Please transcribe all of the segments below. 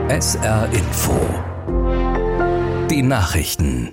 SR Info. Die Nachrichten.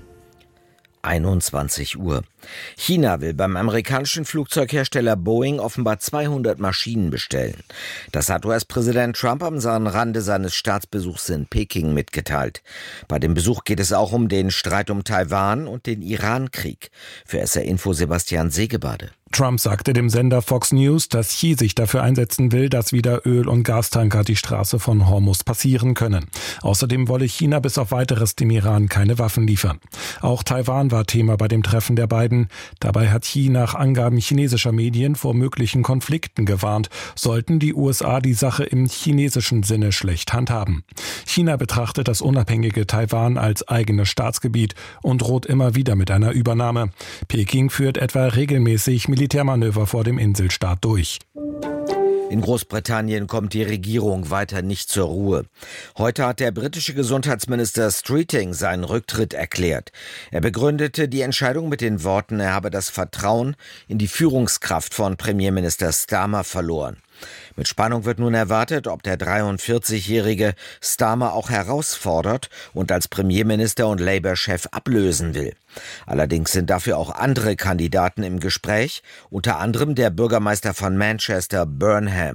21 Uhr. China will beim amerikanischen Flugzeughersteller Boeing offenbar 200 Maschinen bestellen. Das hat US-Präsident Trump am Rande seines Staatsbesuchs in Peking mitgeteilt. Bei dem Besuch geht es auch um den Streit um Taiwan und den Iran-Krieg. Für SR Info Sebastian Segebade. Trump sagte dem Sender Fox News, dass Xi sich dafür einsetzen will, dass wieder Öl- und Gastanker die Straße von Hormuz passieren können. Außerdem wolle China bis auf Weiteres dem Iran keine Waffen liefern. Auch Taiwan war Thema bei dem Treffen der beiden. Dabei hat Xi nach Angaben chinesischer Medien vor möglichen Konflikten gewarnt, sollten die USA die Sache im chinesischen Sinne schlecht handhaben. China betrachtet das unabhängige Taiwan als eigenes Staatsgebiet und droht immer wieder mit einer Übernahme. Peking führt etwa regelmäßig Militärmanöver vor dem Inselstaat durch. In Großbritannien kommt die Regierung weiter nicht zur Ruhe. Heute hat der britische Gesundheitsminister Streeting seinen Rücktritt erklärt. Er begründete die Entscheidung mit den Worten, er habe das Vertrauen in die Führungskraft von Premierminister Starmer verloren. Mit Spannung wird nun erwartet, ob der 43-jährige Starmer auch herausfordert und als Premierminister und Labour-Chef ablösen will. Allerdings sind dafür auch andere Kandidaten im Gespräch, unter anderem der Bürgermeister von Manchester, Burnham.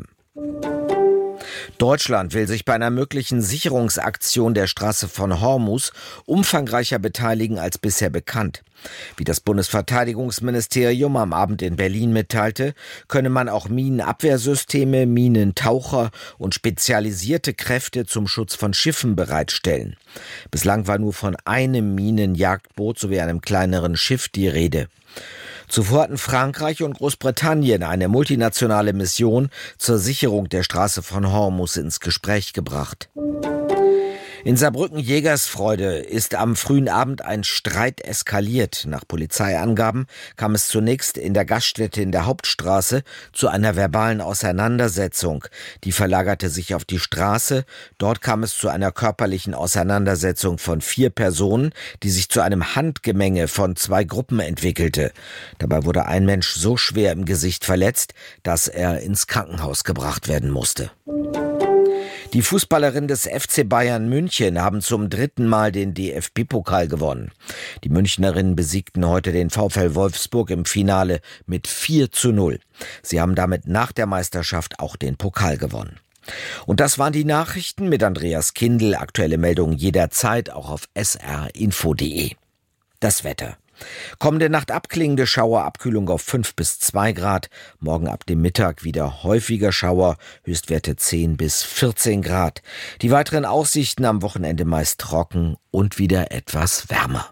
Deutschland will sich bei einer möglichen Sicherungsaktion der Straße von Hormuz umfangreicher beteiligen als bisher bekannt. Wie das Bundesverteidigungsministerium am Abend in Berlin mitteilte, könne man auch Minenabwehrsysteme, Minentaucher und spezialisierte Kräfte zum Schutz von Schiffen bereitstellen. Bislang war nur von einem Minenjagdboot sowie einem kleineren Schiff die Rede. Zuvor hatten Frankreich und Großbritannien eine multinationale Mission zur Sicherung der Straße von Hormuz ins Gespräch gebracht. In Saarbrücken-Jägersfreude ist am frühen Abend ein Streit eskaliert. Nach Polizeiangaben kam es zunächst in der Gaststätte in der Hauptstraße zu einer verbalen Auseinandersetzung. Die verlagerte sich auf die Straße. Dort kam es zu einer körperlichen Auseinandersetzung von 4 Personen, die sich zu einem Handgemenge von 2 Gruppen entwickelte. Dabei wurde ein Mensch so schwer im Gesicht verletzt, dass er ins Krankenhaus gebracht werden musste. Die Fußballerinnen des FC Bayern München haben zum 3. Mal den DFB-Pokal gewonnen. Die Münchnerinnen besiegten heute den VfL Wolfsburg im Finale mit 4:0. Sie haben damit nach der Meisterschaft auch den Pokal gewonnen. Und das waren die Nachrichten mit Andreas Kindl. Aktuelle Meldungen jederzeit auch auf srinfo.de. Das Wetter. Kommende Nacht abklingende Schauer, Abkühlung auf 5 bis 2 Grad. Morgen ab dem Mittag wieder häufiger Schauer, Höchstwerte 10 bis 14 Grad. Die weiteren Aussichten am Wochenende meist trocken und wieder etwas wärmer.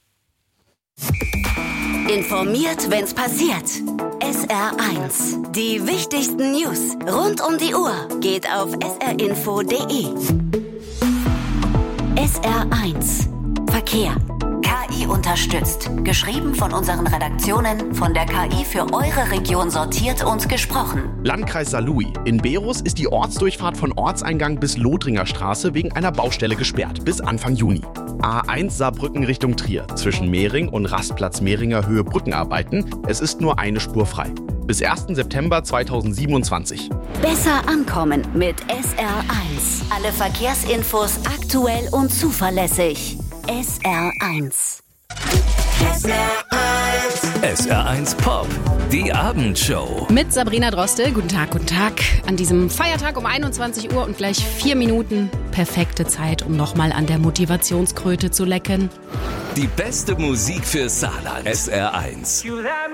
Informiert, wenn's passiert. SR1. Die wichtigsten News rund um die Uhr geht auf srinfo.de. SR1. Verkehr. KI unterstützt. Geschrieben von unseren Redaktionen, von der KI für eure Region sortiert und gesprochen. Landkreis Saarlouis. In Berus ist die Ortsdurchfahrt von Ortseingang bis Lothringer Straße wegen einer Baustelle gesperrt. Bis Anfang Juni. A1 Saarbrücken Richtung Trier. Zwischen Mehring und Rastplatz Mehringer Höhe Brückenarbeiten. Es ist nur eine Spur frei. Bis 1. September 2027. Besser ankommen mit SR1. Alle Verkehrsinfos aktuell und zuverlässig. SR1. SR1 Pop, die Abendshow. Mit Sabrina Droste. Guten Tag, guten Tag. An diesem Feiertag um 21 Uhr und gleich 4 Minuten. Perfekte Zeit, um nochmal an der Motivationskröte zu lecken. Die beste Musik für Saarland. SR1.